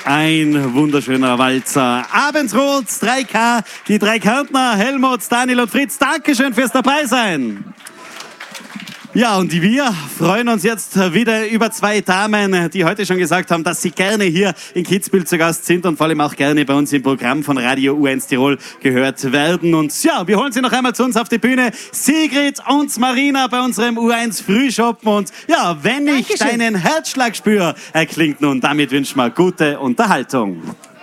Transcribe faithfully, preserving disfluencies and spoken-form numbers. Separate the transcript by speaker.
Speaker 1: Ein wunderschöner Walzer. Abendsrot, drei K, die drei Kärntner, Helmut, Daniel und Fritz. Dankeschön fürs Dabeisein. Ja, und wir freuen uns jetzt wieder über zwei Damen, die heute schon gesagt haben, dass sie gerne hier in Kitzbühel zu Gast sind und vor allem auch gerne bei uns im Programm von Radio U eins Tirol gehört werden. Und ja, wir holen sie noch einmal zu uns auf die Bühne. Sigrid und Marina bei unserem U eins Frühschoppen. Und ja, wenn ich
Speaker 2: Dankeschön.
Speaker 1: deinen Herzschlag spüre, erklingt nun. Damit wünschen wir gute Unterhaltung.